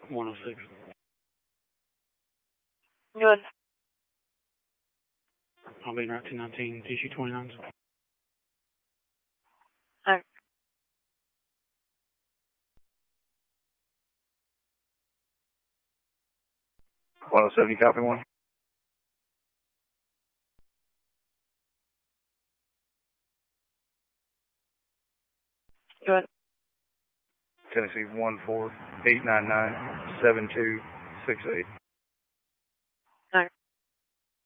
106. Good. I'll be in Route 219, TC 29. Alright. 107, you copy one? Good. Tennessee 148997268.